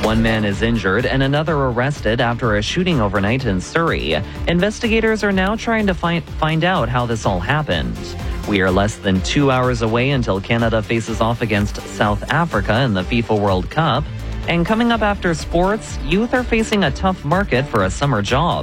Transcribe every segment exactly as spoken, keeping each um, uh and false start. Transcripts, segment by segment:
One man is injured and another arrested after a shooting overnight in Surrey. Investigators are now trying to find, find out how this all happened. We are less than two hours away until Canada faces off against South Africa in the FIFA World Cup. And coming up after sports, youth are facing a tough market for a summer job.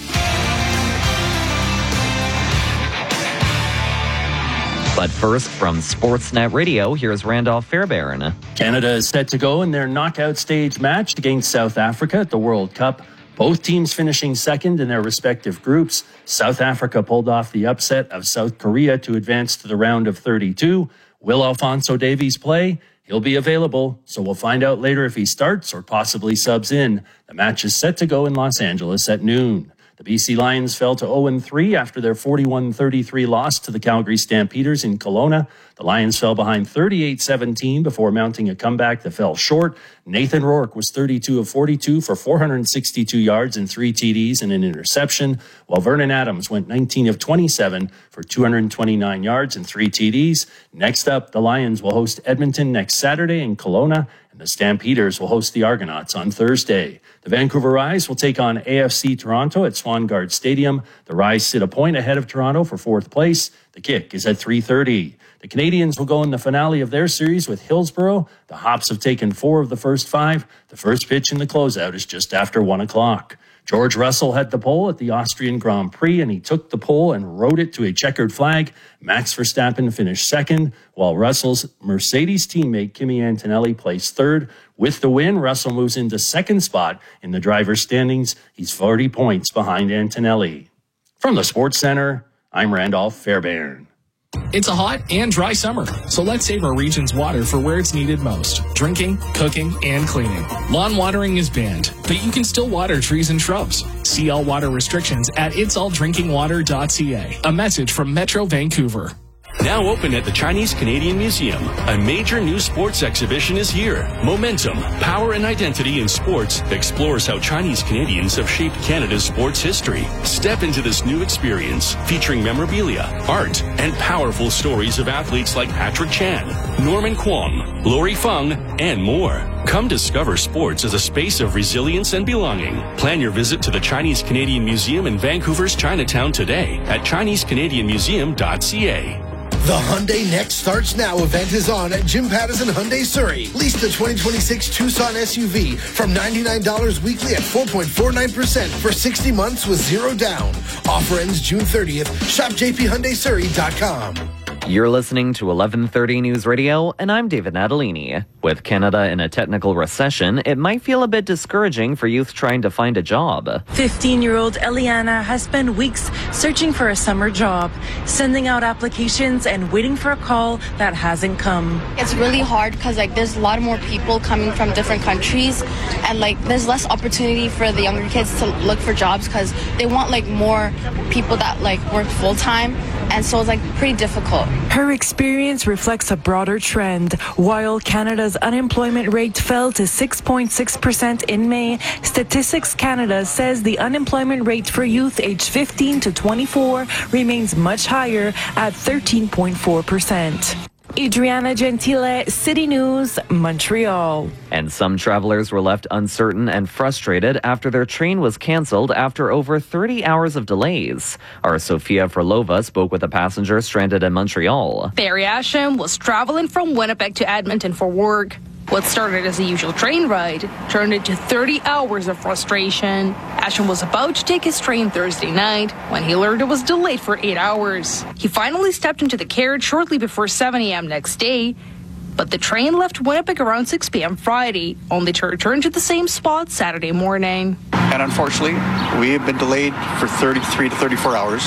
But first, from Sportsnet Radio, here's Randolph Fairbairn. Canada is set to go in their knockout stage match against South Africa at the World Cup. Both teams finishing second in their respective groups. South Africa pulled off the upset of South Korea to advance to the round of thirty-two. Will Alphonso Davies play? He'll be available, so we'll find out later if he starts or possibly subs in. The match is set to go in Los Angeles at noon. The B C Lions fell to oh and three after their forty-one thirty-three loss to the Calgary Stampeders in Kelowna. The Lions fell behind thirty-eight seventeen before mounting a comeback that fell short. Nathan Rourke was thirty-two of forty-two for four hundred sixty-two yards and three T Ds and an interception, while Vernon Adams went nineteen of twenty-seven for two hundred twenty-nine yards and three T Ds. Next up, the Lions will host Edmonton next Saturday in Kelowna, and the Stampeders will host the Argonauts on Thursday. The Vancouver Rise will take on A F C Toronto at Swangard Stadium. The Rise sit a point ahead of Toronto for fourth place. The kick is at three thirty. The Canadians will go in the finale of their series with Hillsborough. The Hops have taken four of the first five. The first pitch in the closeout is just after one o'clock. George Russell had the pole at the Austrian Grand Prix, and he took the pole and rode it to a checkered flag. Max Verstappen finished second, while Russell's Mercedes teammate Kimi Antonelli placed third. With the win, Russell moves into second spot in the driver's standings. He's forty points behind Antonelli. From the Sports Center, I'm Randolph Fairbairn. It's a hot and dry summer, so let's save our region's water for where it's needed most. Drinking, cooking, and cleaning. Lawn watering is banned, but you can still water trees and shrubs. See all water restrictions at its all drinking water dot c a. A message from Metro Vancouver. Now open at the Chinese Canadian Museum. A major new sports exhibition is here. Momentum, Power and Identity in Sports explores how Chinese Canadians have shaped Canada's sports history. Step into this new experience featuring memorabilia, art, and powerful stories of athletes like Patrick Chan, Norman Kwong, Lori Fung, and more. Come discover sports as a space of resilience and belonging. Plan your visit to the Chinese Canadian Museum in Vancouver's Chinatown today at chinese canadian museum dot c a. The Hyundai Next Starts Now event is on at Jim Pattison Hyundai Surrey. Lease the twenty twenty-six Tucson S U V from ninety-nine dollars weekly at four point four nine percent for sixty months with zero down. Offer ends June thirtieth. Shop j p hyundai surrey dot com. You're listening to eleven thirty News Radio, and I'm David Natalini. With Canada in a technical recession, it might feel a bit discouraging for youth trying to find a job. fifteen-year-old Eliana has spent weeks searching for a summer job, sending out applications and waiting for a call that hasn't come. It's really hard because like there's a lot more people coming from different countries, and like there's less opportunity for the younger kids to look for jobs because they want like more people that like work full-time, and so it's like pretty difficult. Her experience reflects a broader trend. While Canada's unemployment rate fell to six point six percent in May, Statistics Canada says the unemployment rate for youth aged fifteen to twenty-four remains much higher at thirteen point four percent. Adriana Gentile, City News, Montreal. And some travelers were left uncertain and frustrated after their train was canceled after over thirty hours of delays. Our Sofia Frolova spoke with a passenger stranded in Montreal. Barry Asham was traveling from Winnipeg to Edmonton for work. What started as a usual train ride turned into thirty hours of frustration. Asham was about to take his train Thursday night when he learned it was delayed for eight hours. He finally stepped into the carriage shortly before seven a.m. next day, but the train left Winnipeg around six p.m. Friday, only to return to the same spot Saturday morning. And unfortunately, we have been delayed for thirty-three to thirty-four hours.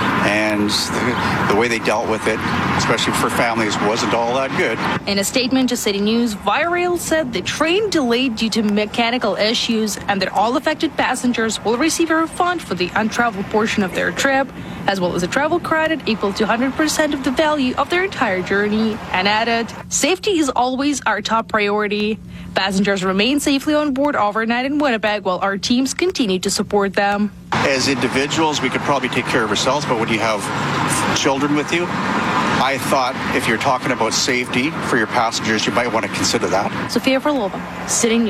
And the, the way they dealt with it, especially for families, wasn't all that good. In a statement to City News, ViaRail said the train delayed due to mechanical issues and that all affected passengers will receive a refund for the untraveled portion of their trip, as well as a travel credit equal to one hundred percent of the value of their entire journey, and added, "Safety is always our top priority. Passengers remain safely on board overnight in Winnipeg while our teams continue to support them." As individuals, we could probably take care of ourselves, but when you have children with you, I thought if you're talking about safety for your passengers, you might want to consider that. Sofia Frolova, Sitting News.